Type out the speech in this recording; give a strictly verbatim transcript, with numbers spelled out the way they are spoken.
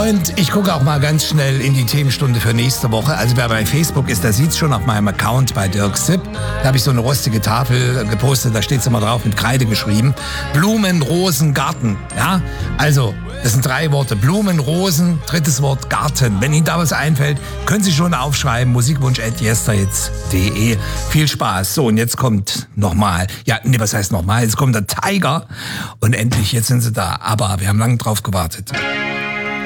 Und ich gucke auch mal ganz schnell in die Themenstunde für nächste Woche. Also wer bei Facebook ist, der sieht es schon auf meinem Account bei Dirk Sipp. Da habe ich so eine rostige Tafel gepostet, da steht es immer drauf, mit Kreide geschrieben. Blumen, Rosen, Garten. Ja, also das sind drei Worte. Blumen, Rosen, drittes Wort Garten. Wenn Ihnen da was einfällt, können Sie schon aufschreiben. Musikwunsch at yesterhits punkt de. Viel Spaß. So, und jetzt kommt nochmal. Ja, nee, was heißt nochmal? Jetzt kommt der Tiger. Und endlich, jetzt sind sie da. Aber wir haben lange drauf gewartet.